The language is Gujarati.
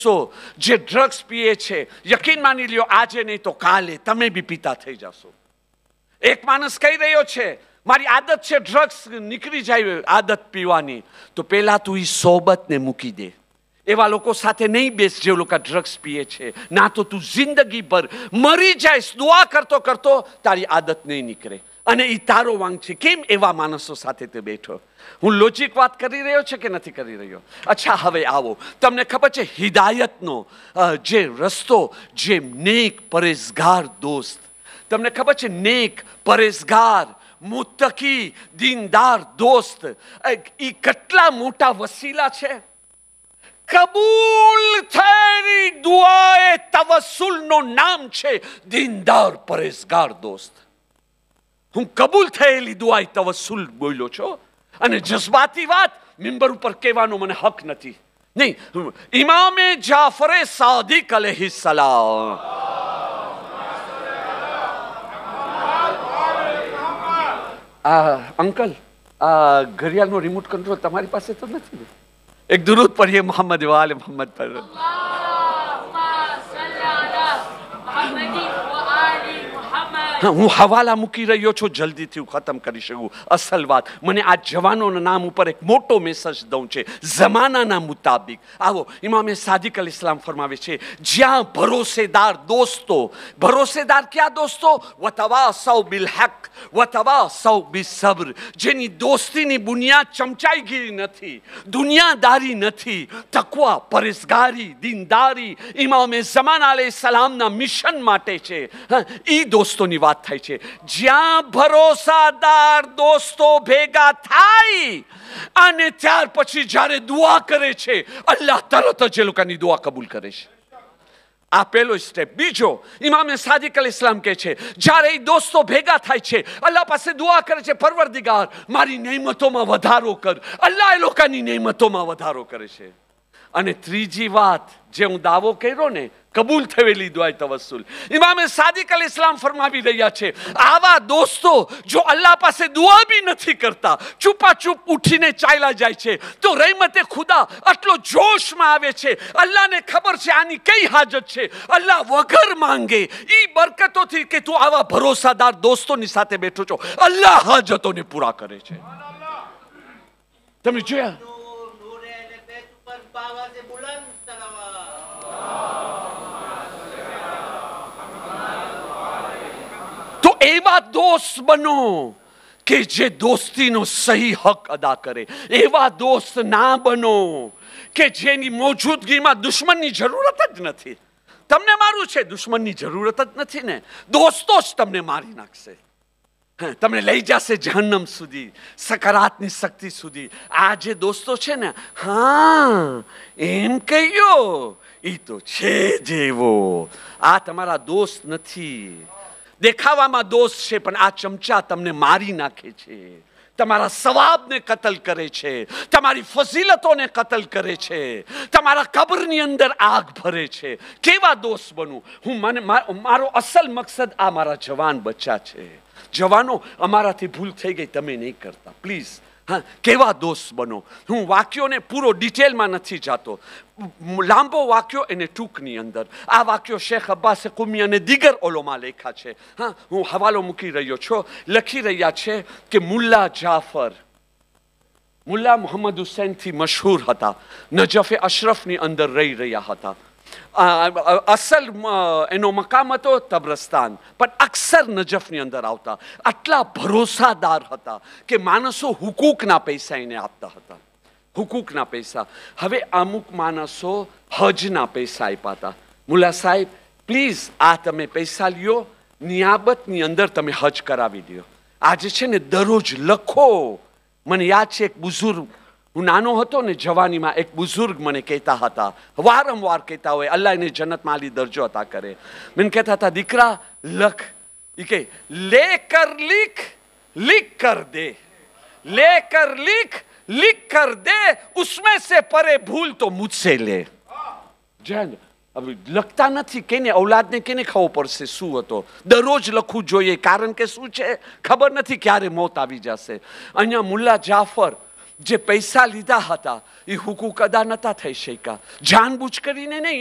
જે ડ્રગ્સ પીએ છે, યકીન માની લ્યો આજે નહીં તો કાલે તમે બી પીતા થઈ જશો. એક માણસ કહી રહ્યો છે મારી આદત છે ડ્રગ્સ, નીકળી જાય આદત પીવાની, તો પેલા તું એ સોબતને મૂકી દે. એવા લોકો સાથે નહીં બેસ જે લોકો ડ્રગ્સ પીએ છે, ના તો તું જિંદગી ભર મરી જાય દુઆ કરતો કરતો તારી આદત નહીં નીકળે. અને એ તારો વાંક છે. કેમ એવા માણસો સાથે તે બેઠો? હું લોજિક વાત કરી રહ્યો છે કે નથી કરી રહ્યો? અચ્છા, હવે આવો, તમને ખબર છે હિદાયતનો જે રસ્તો, જે નેક પરેઝગાર દોસ્ત, તમને ખબર છે નેક પરેઝગાર મુત્તકી દીનદાર દોસ્ત એ કેટલા મોટા વસીલા છે. કબૂલ થયેલી દુઆએ તવસ્સુલનો નામ છે દીનદાર પરેઝગાર દોસ્ત. હું કબૂલ થયેલી દુઆએ તવસ્સુલ બોલ્યો છો, અને જજ્બાતી વાત મિંબર ઉપર કહેવાનો મને હક નથી. નહીં, ઇમામે જાફરે સાદિક અલૈહિસ્સલામ, અંકલ આ ઘડિયાળનો રિમોટ કંટ્રોલ તમારી પાસે તો નથી ને? એક દુરૂદ પઢીએ મોહમ્મદ વાલે મોહમ્મદ પર. હું હવાલા મૂકી રહ્યો છું, જલ્દીથી હું ખતમ કરી શકું. અસલ વાત, મને આ જવાનોના નામ ઉપર એક મોટો મેસેજ દઉં છે જમાનાના મુતાબિક. આવો, ઇમામે સાદિક અલ ઇસ્લામ ફરમાવે છે જ્યાં ભરોસેદાર દોસ્તો, ભરોસેદાર ક્યાં દોસ્તો? વતવાસૌ બિલ હક વતવાસૌ બિસ સબ્ર, જેની દોસ્તીની બુનિયાદ ચમચાઈગીરી નથી, દુનિયાદારી નથી, તકવા, પરેઝગારી, દીનદારી ઇમામે ઝમાન અલૈહિસ્સલામના મિશન માટે છે. એ દોસ્તોની વાત થાય છે. જ્યાં ભરોસાદાર દોસ્તો ભેગા થાય અને ત્યાર પછી જ્યારે દુઆ કરે છે, અલ્લાહ તરત જ એ લોકોની દુઆ કબૂલ કરે છે. આ પહેલો સ્ટેપ. બીજો, ઇમામે સાદિક અલ ઇસ્લામ કહે છે જ્યારે એ દોસ્તો ભેગા થાય છે, અલ્લાહ પાસે દુઆ કરે છે પરવરદિગાર મારી નેમતોમાં વધારો કર, અલ્લાહ એ લોકોની નેમતોમાં વધારો કરે છે. અને ત્રીજી વાત, જે હું દાવો કર્યો ને કબૂલ થયેલી દુઆ તવસ્સુલ, ઇમામે સાદિક અલ ઇસ્લામ ફરમાવી રહ્યા છે આવા દોસ્તો જો અલ્લાહ પાસે દુઆ બી નથી કરતા, ચૂપાચૂપ ઉઠીને ચાલ્યા જાય છે, તો રહેમતે ખુદા આટલો જોશમાં આવે છે. અલ્લાહને ખબર છે આની કઈ હાજત છે, અલ્લાહ વગર માંગે ઈ બરકતોથી કે તું આવા ભરોસાદાર દોસ્તોની સાથે બેઠો છો, અલ્લાહ હાજતોને પૂરા કરે છે. તમે જોયા? તો એવા દોસ્ત બનો કે જે દોસ્તીનો સહી હક અદા કરે. એવા દોસ્ત ના બનો કે જેની મોજૂદગીમાં દુશ્મનની જરૂરત જ નથી. તમને મારું છે, દુશ્મનની જરૂરત જ નથી ને, દોસ્તો જ તમને મારી નાખશે, તમને લઈ જશે જહન્નમ સુધી, સકારાતની શક્તિ સુધી. આ જે દોસ્તો છે ને, હા એમ કહીયો એ તો છે જેવો, આ તમારા દોસ્ત નથી. દેખાવામાં દોસ્ત છે પણ આ ચમચા તમને મારી નાખે છે, તમારા સવાબને કતલ કરે છે, તમારી ફઝીલતોને કતલ કરે છે, તમારા કબરની અંદર આગ ભરે છે. કેવા દોસ્ત બનું? મારો અસલ મકસદ આ મારા જવાન બચ્ચા છે. જવાનો, અમારાથી ભૂલ થઈ ગઈ, તમે નહીં કરતા, પ્લીઝ. હા, કેવા દોસ્ત બનો? હું વાક્યોને પૂરો ડિટેલમાં નથી જાતો, લાંબો વાક્યો એને ટૂંકની અંદર. આ વાક્યો શેખ અબ્બાસ કુમી અને દીગર ઓલોમાં લેખા છે. હા, હું હવાલો મૂકી રહ્યો છું. લખી રહ્યા છે કે મુલ્લા જાફર, મુલ્લા મોહમ્મદ હુસૈનથી મશહૂર હતા, નજફે અશરફની અંદર રહી રહ્યા હતા. અસલ એનો મકામ હતો તબરસ્તાન, પણ અક્સર નજફની અંદર આવતા. આટલા ભરોસાદાર હતા કે માણસો હુકૂકના પૈસા એને આપતા હતા, હુકૂકના પૈસા. હવે અમુક માણસો હજના પૈસા આપ્યા હતા. મુલા સાહેબ પ્લીઝ આ તમે પૈસા લ્યો, નિયાબતની અંદર તમે હજ કરાવી દો. આજે છે ને દરરોજ લખો. મને યાદ છે એક બુઝુર્ગ, હું નાનો હતો ને જવાનીમાં, એક બુઝુર્ગ મને કહેતા હતા, વારંવાર કહેતા હોય, અલ્લાહ એને જન્નતમાં આલી દરજ્જો અતા કરે. મને કહેતા હતા દીકરા લખ, એ કે લેકર લીખ लिख कर दे, लेकर लिख कर दे, उसमें से परे भूल तो मुझसे ले. જય હવે લખતા નથી, કેને ઔલાદને કેને ખબર પડશે શું હતો? દરરોજ લખવું જોઈએ, કારણ કે શું છે ખબર નથી ક્યારે મોત આવી જશે. અહીંયા મુલ્લા જાફર જે પૈસા લીધા હતા એ હુકુક અદા નતા થઈ શક્યા. જાણબૂਝ કરીને નહીં,